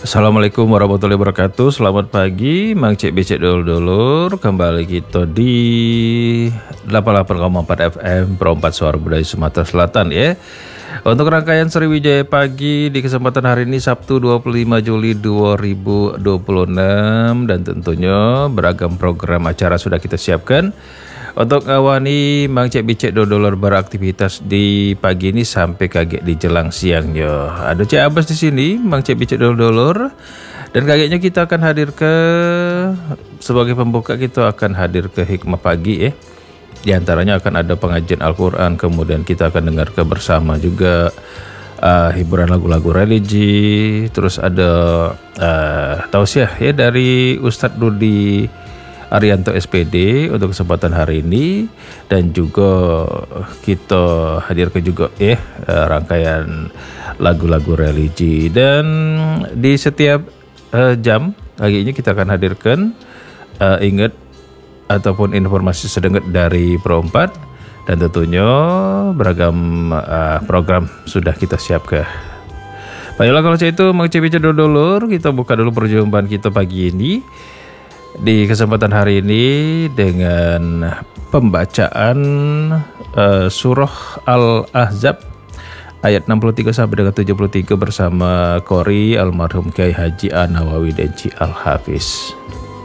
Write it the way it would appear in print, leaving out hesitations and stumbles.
Assalamualaikum warahmatullahi wabarakatuh. Selamat pagi, Mang Cek Becek dulur-dulur. Kembali kita di 88,4 FM Perompat Suara Budaya Sumatera Selatan ya. Untuk rangkaian Sriwijaya Pagi di kesempatan hari ini Sabtu 25 Juli 2026. Dan tentunya beragam program acara sudah kita siapkan untuk ngawani Mang Cek Becek dulur beraktivitas di pagi ini sampai kaget di jelang siang yo. Ada Cek Abbas di sini, Mang Cek Becek dulur. Dan kagetnya kita akan hadir ke sebagai pembuka, kita akan hadir ke Hikmah Pagi ya. Di antaranya akan ada pengajian Al-Qur'an, kemudian kita akan dengar bersama juga hiburan lagu-lagu religi, terus ada tausiah ya dari Ustadz Rudi Arianto SPD untuk kesempatan hari ini. Dan juga kita hadir ke juga rangkaian lagu-lagu religi. Dan di setiap jam pagi ini kita akan hadirkan ingat ataupun informasi sedengat dari Perompat. Dan tentunya beragam program sudah kita siapkan. Baiklah, kalau saya itu mengecek dulur, kita buka dulu perjumpaan kita pagi ini di kesempatan hari ini dengan pembacaan surah Al-Ahzab ayat 63 sampai dengan 73 bersama Qori almarhum Kiai Haji An-Nawawi dan Ci Al-Hafiz.